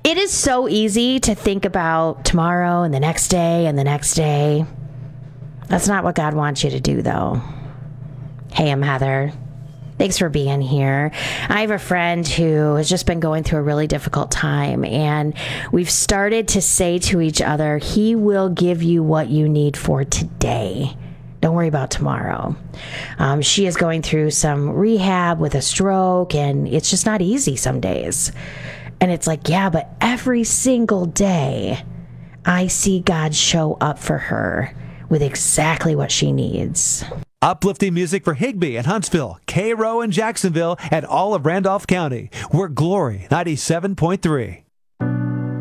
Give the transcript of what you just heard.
It is so easy to think about tomorrow and the next day and the next day. That's not what God wants you to do, though. Hey, I'm Heather. Thanks for being here. I have a friend who has just been going through a really difficult time, and we've started to say to each other, He will give you what you need for today. Don't worry about tomorrow. She is going through some rehab with a stroke, and it's just not easy some days. And it's like, yeah, but every single day, I see God show up for her with exactly what she needs. Uplifting music for Higbee and Huntsville, Cairo and Jacksonville, and all of Randolph County. We're Glory 97.3.